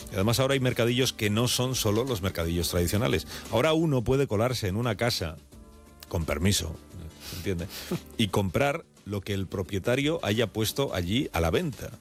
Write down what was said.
Y además ahora hay mercadillos que no son solo los mercadillos tradicionales. Ahora uno puede colarse en una casa, con permiso, ¿entiendes? Y comprar lo que el propietario haya puesto allí a la venta.